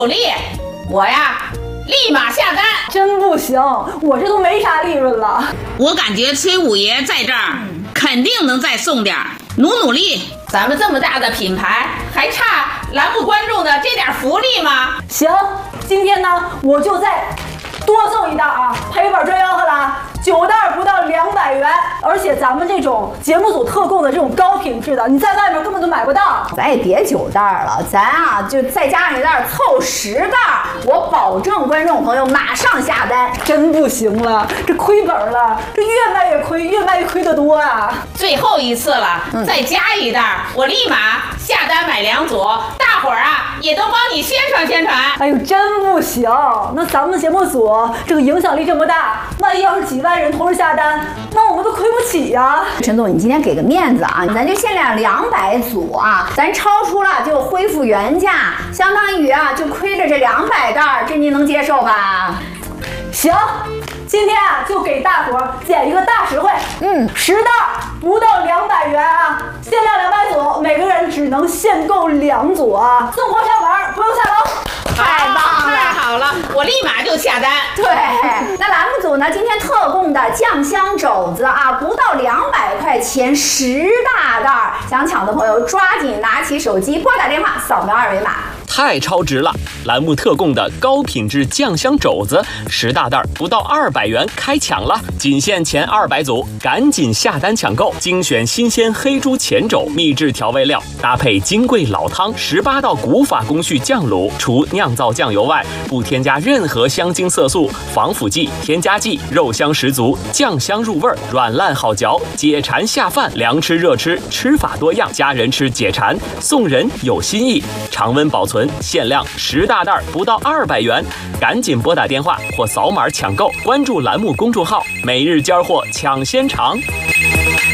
努力，我呀立马下单。 真不行，我这都没啥利润了。 我感觉崔五爷在这儿肯定能再送点，努力。咱们这么大的品牌，还差栏目观众的这点福利吗？ 行，今天呢我就再多送一袋啊，赔本赚吆喝了，9袋不到200元，而且咱们这种节目组特供的这种高品质的，你在外面根本都买不到。 咱也别9袋了，咱啊就再加上一袋，凑10袋，我保证观众朋友马上下单。 真不行了，这亏本了，这越卖越亏，越卖越亏得多啊！ 最后一次了，再加一袋，我立马下单买2组，大伙儿啊也都帮你宣传宣传。 哎呦，真不行，那咱们节目组这个影响力这么大，万一要是几万人同时下单，那我们都亏不起呀。 陈总，你今天给个面子啊，咱就限量200组啊，咱超出了就恢复原价，相当于啊就亏了这200袋，这您能接受吧？ 行，今天啊就给大伙儿捡一个大实惠，10袋不到200元啊，限量200组，每个人只能限购2组啊，送货上门不用下楼。 太棒了， 太好了，我立马就下单。 对，那栏目组呢，今天特供的酱香肘子啊，不到200块钱10大袋，想抢的朋友抓紧拿起手机拨打电话，扫描2维码。 太超值了！栏目特供的高品质酱香肘子10大袋不到200元开抢了，仅限前200组，赶紧下单抢购！精选新鲜黑猪前肘秘制调味料，搭配金贵老汤18道古法工序酱卤，除酿造酱油外，不添加任何香精色素、防腐剂、添加剂，肉香十足，酱香入味，软烂好嚼，解馋下饭，凉吃热吃，吃法多样，家人吃解馋，送人有新意，常温保存。限量10大袋不到200元，赶紧拨打电话或扫码抢购，关注栏目公众号，每日交货抢先尝。